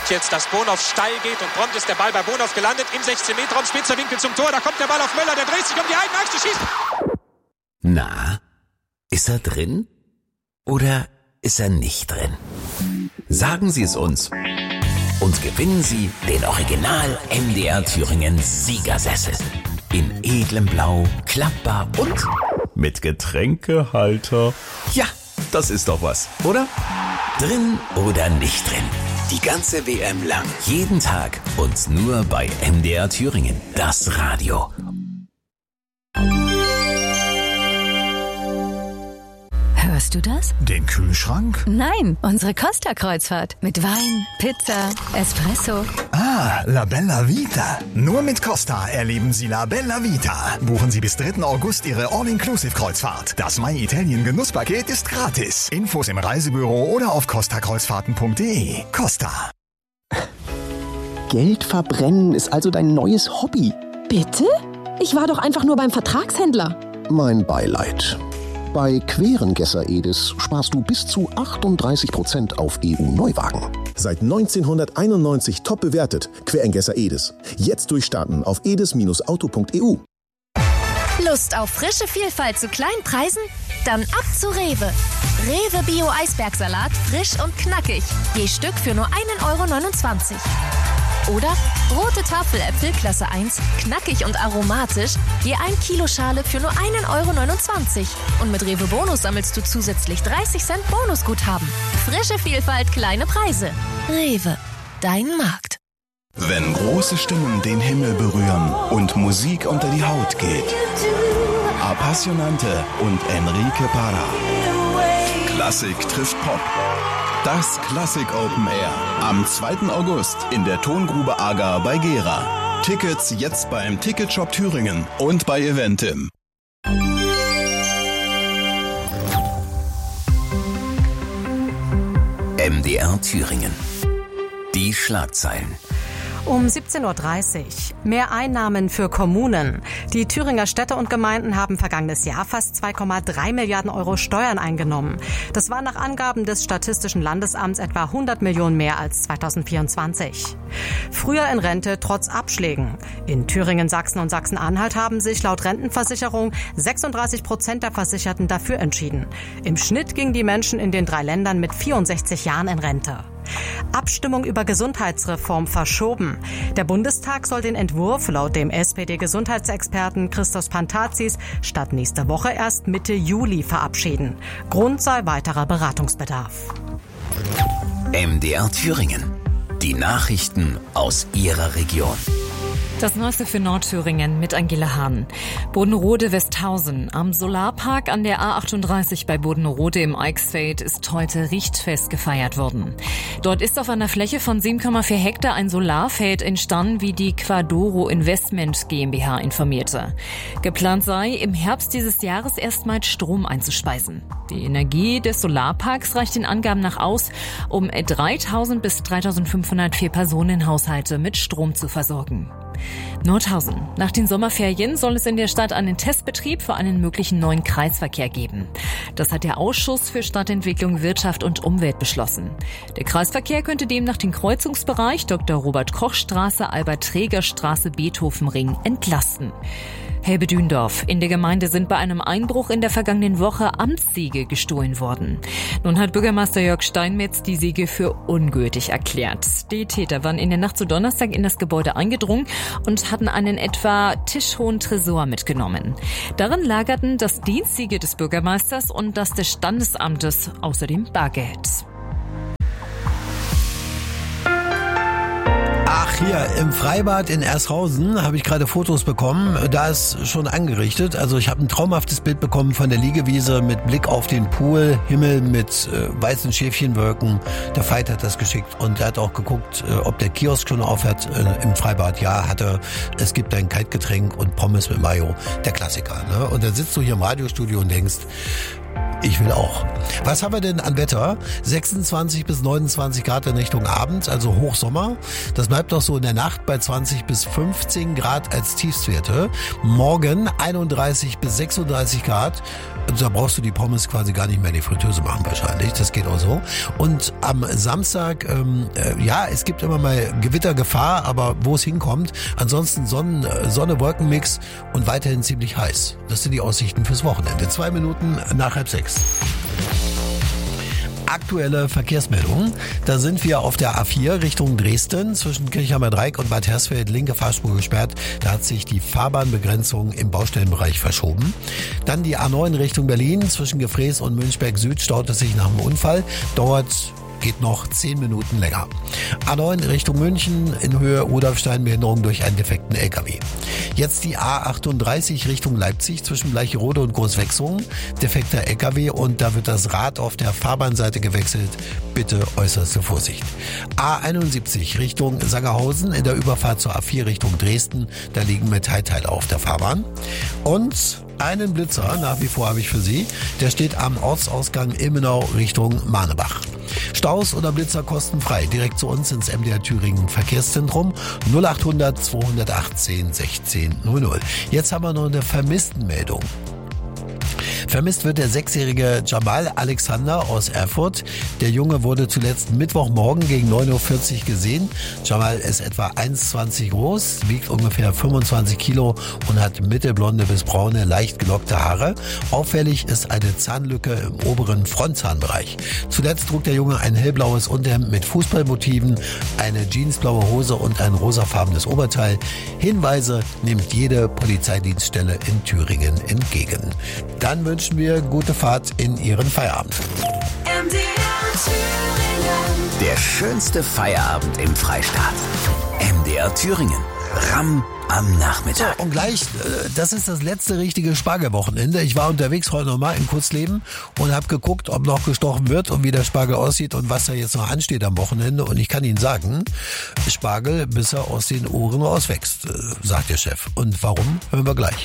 guckt jetzt, dass Bonhoff steil geht und prompt ist der Ball bei Bonhoff gelandet. Im 16-Meter-Raum, spitzer Winkel zum Tor. Da kommt der Ball auf Möller, der dreht sich um die eigene Achse, schießt. Na, ist er drin? Oder ist er nicht drin? Sagen Sie es uns. Und gewinnen Sie den Original MDR Thüringen Siegersessel. In edlem Blau, klappbar und mit Getränkehalter. Ja, das ist doch was, oder? Drin oder nicht drin? Die ganze WM lang, jeden Tag und nur bei MDR Thüringen, das Radio. Hörst du das? Den Kühlschrank? Nein, unsere Costa-Kreuzfahrt. Mit Wein, Pizza, Espresso. Ah, La Bella Vita. Nur mit Costa erleben Sie La Bella Vita. Buchen Sie bis 3. August Ihre All-Inclusive-Kreuzfahrt. Das My Italien Genusspaket ist gratis. Infos im Reisebüro oder auf costakreuzfahrten.de. Costa. Geld verbrennen ist also dein neues Hobby. Bitte? Ich war doch einfach nur beim Vertragshändler. Mein Beileid. Bei Querengesser Edis sparst du bis zu 38% auf EU-Neuwagen. Seit 1991 top bewertet. Querengesser Edis. Jetzt durchstarten auf edis-auto.eu. Lust auf frische Vielfalt zu kleinen Preisen? Dann ab zu Rewe. Rewe Bio Eisbergsalat, frisch und knackig. Je Stück für nur 1,29 €. Oder rote Tafeläpfel Klasse 1, knackig und aromatisch, je 1 Kilo Schale für nur 1,29 €. Und mit Rewe Bonus sammelst du zusätzlich 30 Cent Bonusguthaben. Frische Vielfalt, kleine Preise. Rewe, dein Markt. Wenn große Stimmen den Himmel berühren und Musik unter die Haut geht. Appassionante und Enrique Parra. Klassik trifft Pop. Das Klassik Open Air am 2. August in der Tongrube Agar bei Gera. Tickets jetzt beim Ticketshop Thüringen und bei Eventim. MDR Thüringen. Die Schlagzeilen. Um 17:30 Uhr. Mehr Einnahmen für Kommunen. Die Thüringer Städte und Gemeinden haben vergangenes Jahr fast 2,3 Milliarden € Steuern eingenommen. Das war nach Angaben des Statistischen Landesamts etwa 100 Millionen mehr als 2024. Früher in Rente trotz Abschlägen. In Thüringen, Sachsen und Sachsen-Anhalt haben sich laut Rentenversicherung 36% der Versicherten dafür entschieden. Im Schnitt gingen die Menschen in den 3 Ländern mit 64 Jahren in Rente. Abstimmung über Gesundheitsreform verschoben. Der Bundestag soll den Entwurf laut dem SPD-Gesundheitsexperten Christos Pantazis statt nächste Woche erst Mitte Juli verabschieden. Grund sei weiterer Beratungsbedarf. MDR Thüringen. Die Nachrichten aus Ihrer Region. Das Neueste für Nordthüringen mit Angela Hahn. Bodenrode-Westhausen. Am Solarpark an der A38 bei Bodenrode im Eichsfeld ist heute Richtfest gefeiert worden. Dort ist auf einer Fläche von 7,4 Hektar ein Solarfeld entstanden, wie die Quadoro Investment GmbH informierte. Geplant sei, im Herbst dieses Jahres erstmals Strom einzuspeisen. Die Energie des Solarparks reicht den Angaben nach aus, um 3.000 bis 3.500 Vier-Personen-Haushalte mit Strom zu versorgen. Nordhausen. Nach den Sommerferien soll es in der Stadt einen Testbetrieb für einen möglichen neuen Kreisverkehr geben. Das hat der Ausschuss für Stadtentwicklung, Wirtschaft und Umwelt beschlossen. Der Kreisverkehr könnte demnach den Kreuzungsbereich Dr. Robert-Koch-Straße, Albert-Träger-Straße, Beethoven-Ring entlasten. Helbedündorf. In der Gemeinde sind bei einem Einbruch in der vergangenen Woche Amtssiegel gestohlen worden. Nun hat Bürgermeister Jörg Steinmetz die Siegel für ungültig erklärt. Die Täter waren in der Nacht zu Donnerstag in das Gebäude eingedrungen und hatten einen etwa tischhohen Tresor mitgenommen. Darin lagerten das Dienstsiegel des Bürgermeisters und das des Standesamtes, außerdem Bargeld. Ach, hier im Freibad in Ershausen habe ich gerade Fotos bekommen. Da ist schon angerichtet. Also ich habe ein traumhaftes Bild bekommen von der Liegewiese mit Blick auf den Pool, Himmel mit weißen Schäfchenwolken. Der Veit hat das geschickt und er hat auch geguckt, ob der Kiosk schon aufhört im Freibad. Ja, hat er. Es gibt ein Kaltgetränk und Pommes mit Mayo. Der Klassiker, ne? Und dann sitzt du hier im Radiostudio und denkst, Ich will auch. Was haben wir denn an Wetter? 26 bis 29 Grad in Richtung Abend, also Hochsommer. Das bleibt doch so in der Nacht bei 20 bis 15 Grad als Tiefstwerte. Morgen 31 bis 36 Grad. Also da brauchst du die Pommes quasi gar nicht mehr in die Fritteuse machen wahrscheinlich. Das geht auch so. Und am Samstag, es gibt immer mal Gewittergefahr, aber wo es hinkommt, ansonsten Sonne-Wolkenmix und weiterhin ziemlich heiß. Das sind die Aussichten fürs Wochenende. 2 Minuten nach 5:30. Aktuelle Verkehrsmeldungen. Da sind wir auf der A4 Richtung Dresden zwischen Kirchheimer Dreieck und Bad Hersfeld, linke Fahrspur gesperrt. Da hat sich die Fahrbahnbegrenzung im Baustellenbereich verschoben. Dann die A9 Richtung Berlin zwischen Gefrees und Münchberg Süd staut es sich nach dem Unfall. Geht noch 10 Minuten länger. A9 Richtung München in Höhe Rudolfstein, Behinderung durch einen defekten LKW. Jetzt die A38 Richtung Leipzig zwischen Bleicherode und Großwechsungen. Defekter LKW und da wird das Rad auf der Fahrbahnseite gewechselt. Bitte äußerste Vorsicht. A71 Richtung Sangerhausen in der Überfahrt zur A4 Richtung Dresden. Da liegen Metallteile auf der Fahrbahn. Und einen Blitzer, nach wie vor habe ich für Sie. Der steht am Ortsausgang Ilmenau Richtung Mahnebach. Staus oder Blitzer kostenfrei. Direkt zu uns ins MDR Thüringen Verkehrszentrum 0800 218 1600. Jetzt haben wir noch eine Vermisstenmeldung. Vermisst wird der 6-jährige Jamal Alexander aus Erfurt. Der Junge wurde zuletzt Mittwochmorgen gegen 9:40 Uhr gesehen. Jamal ist etwa 1,20 groß, wiegt ungefähr 25 Kilo und hat mittelblonde bis braune, leicht gelockte Haare. Auffällig ist eine Zahnlücke im oberen Frontzahnbereich. Zuletzt trug der Junge ein hellblaues Unterhemd mit Fußballmotiven, eine jeansblaue Hose und ein rosafarbenes Oberteil. Hinweise nimmt jede Polizeidienststelle in Thüringen entgegen. Dann wünschen wir gute Fahrt in Ihren Feierabend. Der schönste Feierabend im Freistaat. MDR Thüringen. Ramm am Nachmittag. So, und gleich, das ist das letzte richtige Spargelwochenende. Ich war unterwegs heute nochmal in Kurzleben und habe geguckt, ob noch gestochen wird und wie der Spargel aussieht und was da jetzt noch ansteht am Wochenende. Und ich kann Ihnen sagen, Spargel, bis er aus den Ohren rauswächst, sagt der Chef. Und warum, hören wir gleich.